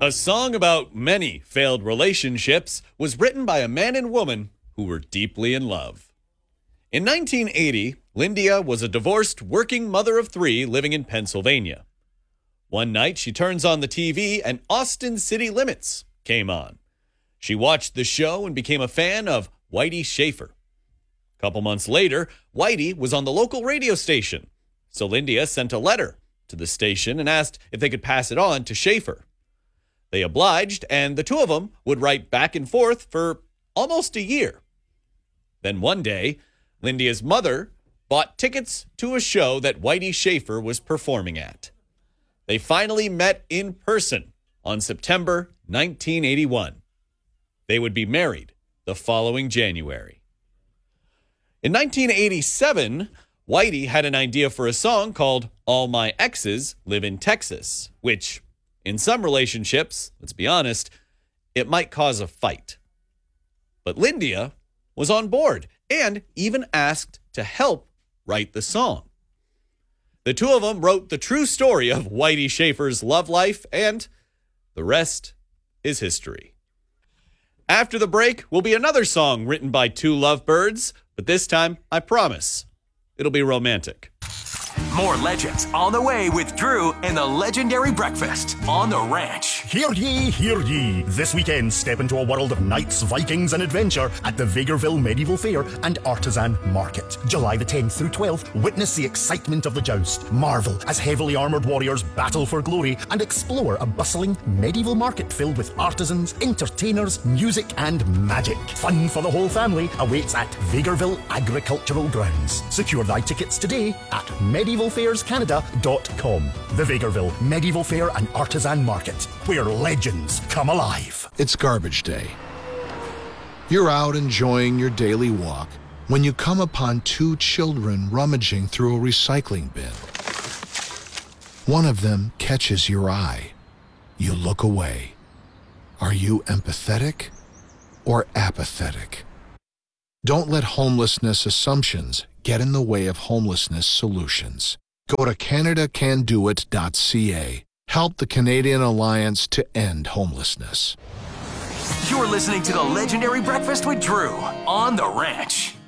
A song about many failed relationships was written by a man and woman who were deeply in love. In 1980, Lindia was a divorced working mother of three living in Pennsylvania. One night, she turns on the TV and Austin City Limits came on. She watched the show and became a fan of Whitey Shafer. A couple months later, Whitey was on the local radio station, so Lindia sent a letter to the station and asked if they could pass it on to Shafer. They obliged, and the two of them would write back and forth for almost a year. Then one day, Lindia's mother bought tickets to a show that Whitey Shafer was performing at. They finally met in person on September 1981. They would be married the following January. In 1987, Whitey had an idea for a song called All My Exes Live in Texas, which, in some relationships, let's be honest, it might cause a fight. But Lindia was on board and even asked to help write the song. The two of them wrote the true story of Whitey Shafer's love life, and the rest is history. After the break will be another song written by two lovebirds, but this time, I promise, it'll be romantic. More legends on the way with Drew and the legendary breakfast on the ranch. Hear ye, hear ye. This weekend, step into a world of knights, Vikings, and adventure at the Vegreville Medieval Fair and Artisan Market. July the 10th through 12th, witness the excitement of the joust. Marvel as heavily armoured warriors battle for glory and explore a bustling medieval market filled with artisans, entertainers, music, and magic. Fun for the whole family awaits at Vegreville Agricultural Grounds. Secure thy tickets today at medievalfairscanada.com. The Vegreville Medieval Fair and Artisan Market, where legends come alive. It's garbage day. You're out enjoying your daily walk when you come upon two children rummaging through a recycling bin. One of them catches your eye. You look away. Are you empathetic or apathetic? Don't let homelessness assumptions get in the way of homelessness solutions. Go to CanadaCanDoIt.ca. Help the Canadian Alliance to end homelessness. You're listening to the legendary breakfast with Drew on the ranch.